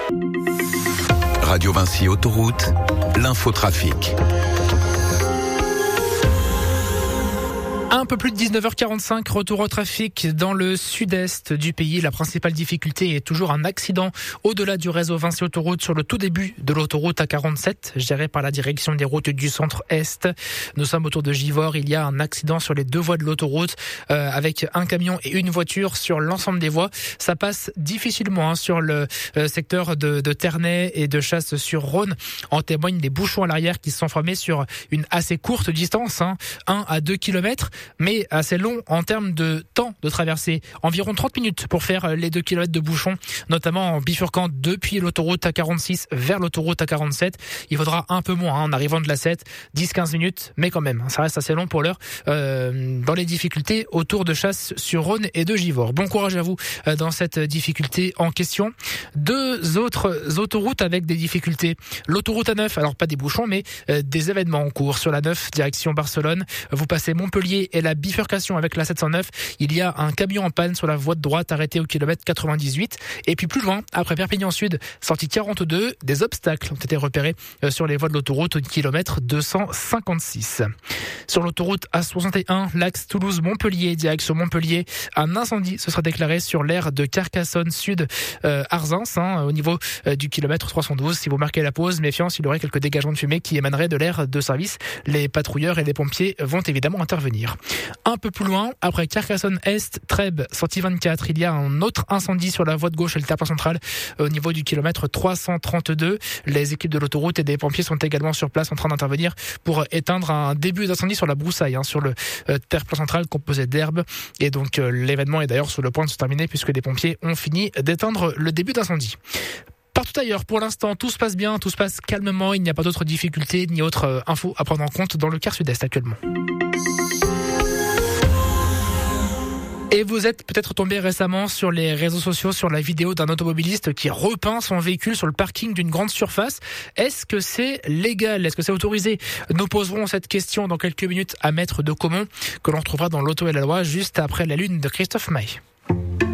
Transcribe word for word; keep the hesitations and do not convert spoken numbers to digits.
Radio Vinci Autoroute, l'infotrafic. Un peu plus de dix-neuf heures quarante-cinq, retour au trafic dans le sud-est du pays. La principale difficulté est toujours un accident au-delà du réseau Vinci Autoroute sur le tout début de l'autoroute A quarante-sept, gérée par la direction des routes du centre-est. Nous sommes autour de Givors. Il y a un accident sur les deux voies de l'autoroute euh, avec un camion et une voiture sur l'ensemble des voies. Ça passe difficilement hein, sur le euh, secteur de, de Ternay et de Chasse sur Rhône. En témoignent des bouchons à l'arrière qui se sont formés sur une assez courte distance, hein, un à deux kilomètres. Mais assez long en termes de temps de traversée. Environ trente minutes pour faire les deux kilomètres de bouchons, notamment en bifurquant depuis l'autoroute A quarante-six vers l'autoroute A quarante-sept. Il faudra un peu moins hein, en arrivant de la sept, dix à quinze minutes, mais quand même, ça reste assez long pour l'heure euh, dans les difficultés autour de Chasse sur Rhône et de Givors. Bon courage à vous euh, dans cette difficulté en question. Deux autres autoroutes avec des difficultés. L'autoroute A neuf, alors pas des bouchons, mais euh, des événements en cours. Sur la neuf, direction Barcelone, vous passez Montpellier et la bifurcation avec la sept cent neuf, il y a un camion en panne sur la voie de droite arrêté au kilomètre quatre-vingt-dix-huit. Et puis plus loin, après Perpignan Sud, sortie quarante-deux, des obstacles ont été repérés sur les voies de l'autoroute au kilomètre deux cent cinquante-six. Sur l'autoroute A soixante et un, l'axe Toulouse-Montpellier, direction Montpellier, un incendie se sera déclaré sur l'aire de Carcassonne Sud euh, Arzins, hein, au niveau euh, du kilomètre trois cent douze. Si vous marquez la pause, méfiance, il y aurait quelques dégagements de fumée qui émaneraient de l'aire de service. Les patrouilleurs et les pompiers vont évidemment intervenir. Un peu plus loin, après Carcassonne-Est, Trèbes, sortie vingt-quatre, il y a un autre incendie sur la voie de gauche et le terre-plein central au niveau du kilomètre trois cent trente-deux. Les équipes de l'autoroute et des pompiers sont également sur place en train d'intervenir pour éteindre un début d'incendie sur la broussaille, hein, sur le euh, terre-plein central composé d'herbe. Et donc euh, l'événement est d'ailleurs sur le point de se terminer puisque les pompiers ont fini d'éteindre le début d'incendie. Partout ailleurs, pour l'instant, tout se passe bien, tout se passe calmement. Il n'y a pas d'autres difficultés ni autres euh, infos à prendre en compte dans le quart sud-est actuellement. Et vous êtes peut-être tombé récemment sur les réseaux sociaux sur la vidéo d'un automobiliste qui repeint son véhicule sur le parking d'une grande surface. Est-ce que c'est légal? Est-ce que c'est autorisé? Nous poserons cette question dans quelques minutes à Maître de Caumont, que l'on retrouvera dans l'Auto et la Loi juste après la lune de Christophe Maé.